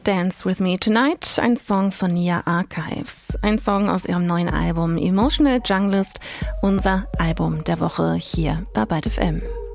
Dance With Me Tonight, ein Song von Nia Archives. Ein Song aus ihrem neuen Album Emotional Junglist, unser Album der Woche hier bei Byte FM.